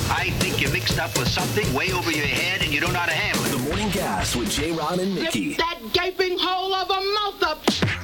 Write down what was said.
I think you're mixed up with something way over your head and you don't know how to handle it. The Morning Gas with J. Ron and Nikki. Lift that gaping hole of a mouth up.